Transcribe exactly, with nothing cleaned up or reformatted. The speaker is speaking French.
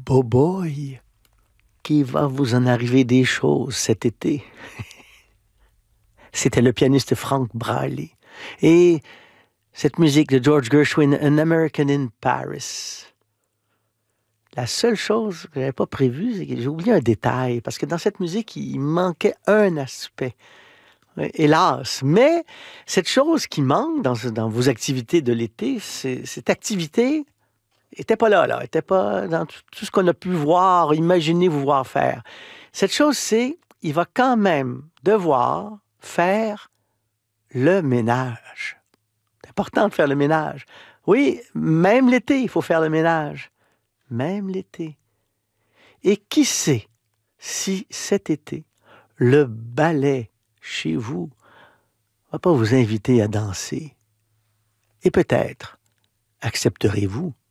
Boboy, qu'il va vous en arriver des choses cet été. C'était le pianiste Frank Braley. Et cette musique de George Gershwin, An American in Paris. La seule chose que je n'avais pas prévue, c'est que j'ai oublié un détail, parce que dans cette musique, il manquait un aspect. Hélas. Mais cette chose qui manque dans, dans vos activités de l'été, c'est, cette activité n'était pas là, là, n'était pas dans tout, tout ce qu'on a pu voir, imaginer vous voir faire. Cette chose, c'est, il va quand même devoir faire le ménage. C'est important de faire le ménage. Oui, même l'été, il faut faire le ménage. Même l'été. Et qui sait si cet été, le ballet chez vous ne va pas vous inviter à danser. Et peut-être accepterez-vous